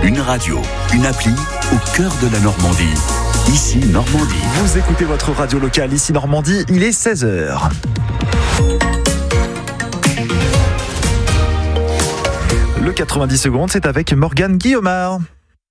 Une radio, une appli au cœur de la Normandie. Ici Normandie. Vous écoutez votre radio locale, ici Normandie, il est 16h. Le 90 secondes, c'est avec Morgane Guillaumard.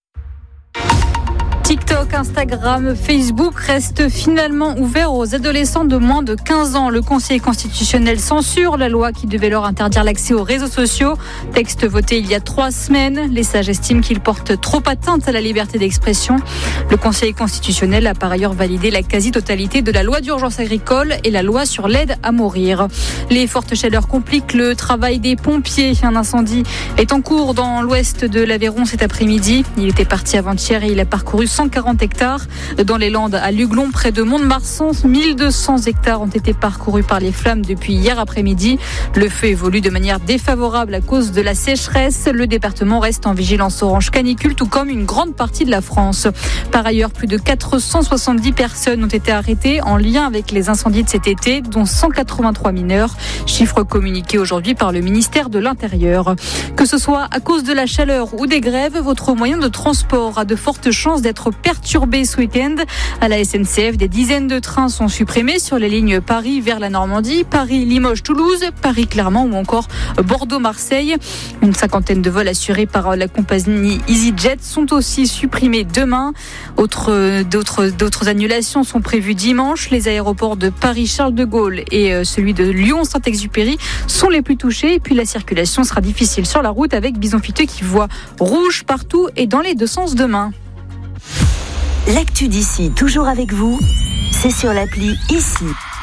TikTok, Instagram, Facebook restent finalement ouverts aux adolescents de moins de 15 ans. Le Conseil constitutionnel censure la loi qui devait leur interdire l'accès aux réseaux sociaux. Texte voté il y a 3 semaines. Les sages estiment qu'il porte trop atteinte à la liberté d'expression. Le Conseil constitutionnel a par ailleurs validé la quasi-totalité de la loi d'urgence agricole et la loi sur l'aide à mourir. Les fortes chaleurs compliquent le travail des pompiers. Un incendie est en cours dans l'ouest de l'Aveyron cet après-midi. Il était parti avant-hier et il a parcouru 140 hectares. Dans les Landes, à Luglon, près de Mont-de-Marsan, 1200 hectares ont été parcourus par les flammes depuis hier après-midi. Le feu évolue de manière défavorable à cause de la sécheresse. Le département reste en vigilance orange canicule, tout comme une grande partie de la France. Par ailleurs, plus de 470 personnes ont été arrêtées en lien avec les incendies de cet été, dont 183 mineurs. Chiffre communiqué aujourd'hui par le ministère de l'Intérieur. Que ce soit à cause de la chaleur ou des grèves, votre moyen de transport a de fortes chances d'être perturbé ce week-end. À la SNCF, des dizaines de trains sont supprimés sur les lignes Paris vers la Normandie, Paris-Limoges-Toulouse, Paris-Clermont ou encore Bordeaux-Marseille. Une cinquantaine de vols assurés par la compagnie EasyJet sont aussi supprimés demain. D'autres annulations sont prévues dimanche. Les aéroports de Paris-Charles de Gaulle et celui de Lyon-Saint-Exupéry sont les plus touchés. Et puis la circulation sera difficile sur la route avec Bison Fiteux qui voit rouge partout et dans les deux sens demain. L'actu d'ici, toujours avec vous, c'est sur l'appli Ici.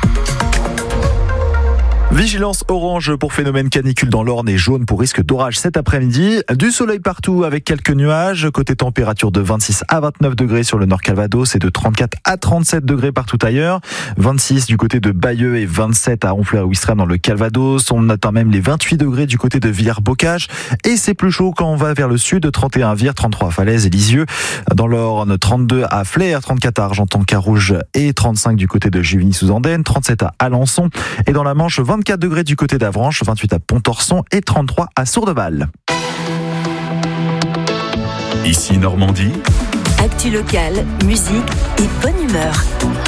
Vigilance orange pour phénomène canicule dans l'Orne et jaune pour risque d'orage cet après-midi. Du soleil partout avec quelques nuages. Côté température de 26 à 29 degrés sur le Nord Calvados et de 34 à 37 degrés partout ailleurs. 26 du côté de Bayeux et 27 à Honfleur et Ouistreham dans le Calvados. On atteint même les 28 degrés du côté de Villers-Bocage. Et c'est plus chaud quand on va vers le sud. 31 à Vire, 33 à Falaise et Lisieux. Dans l'Orne, 32 à Flers, 34 à Argenton, Carouge et 35 du côté de Juvigny-sous-Andenne. 37 à Alençon. Et dans la Manche, 24 degrés du côté d'Avranches, 28 à Pontorson et 33 à Sourdeval. Ici Normandie. Actu locale, musique et bonne humeur.